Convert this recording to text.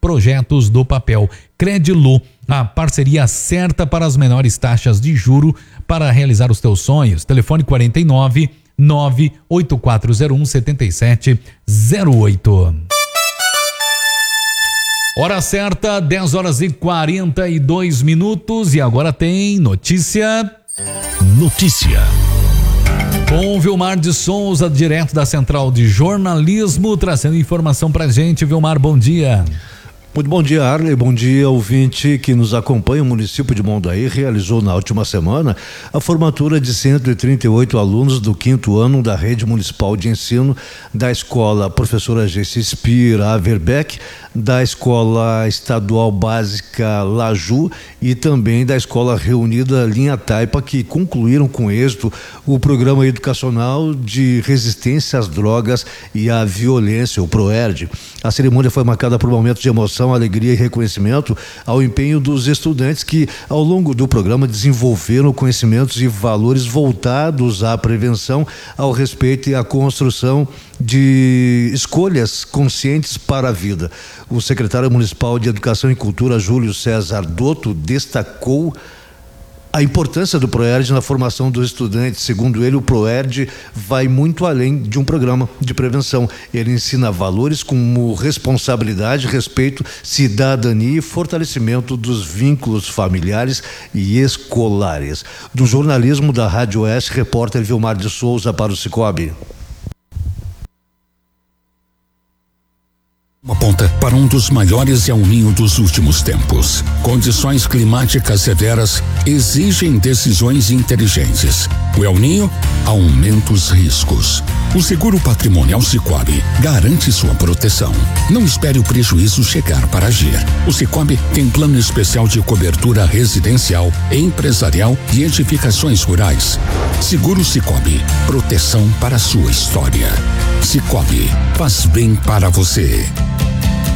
projetos do papel. Credilu, a parceria certa para as menores taxas de juro para realizar os teus sonhos. Telefone 49 98401 7708. Hora certa, 10h42 e agora tem notícia. Com Vilmar de Souza, direto da Central de Jornalismo, trazendo informação pra gente. Vilmar, bom dia. Muito bom dia, Arley. Bom dia, ouvinte que nos acompanha. O município de Mondaí realizou na última semana a formatura de 138 alunos do 5º ano da Rede Municipal de Ensino da Escola Professora Gessi Spira Averbeck, da Escola Estadual Básica Laju e também da Escola Reunida Linha Taipa, que concluíram com êxito o programa educacional de resistência às drogas e à violência, o PROERD. A cerimônia foi marcada por momentos de emoção, alegria e reconhecimento ao empenho dos estudantes que, ao longo do programa, desenvolveram conhecimentos e valores voltados à prevenção, ao respeito e à construção de escolhas conscientes para a vida. O secretário municipal de Educação e Cultura, Júlio César Dotto, destacou a importância do PROERD na formação dos estudantes. Segundo ele, o PROERD vai muito além de um programa de prevenção. Ele ensina valores como responsabilidade, respeito, cidadania e fortalecimento dos vínculos familiares e escolares. Do jornalismo da Rádio Oeste, repórter Vilmar de Souza para o Cicobi. Aponta para um dos maiores El Ninho dos últimos tempos. Condições climáticas severas exigem decisões inteligentes. O El Ninho aumenta os riscos. O seguro patrimonial Cicobi garante sua proteção. Não espere o prejuízo chegar para agir. O Cicobi tem plano especial de cobertura residencial, empresarial e edificações rurais. Seguro Cicobi, proteção para a sua história. Cicobi, faz bem para você.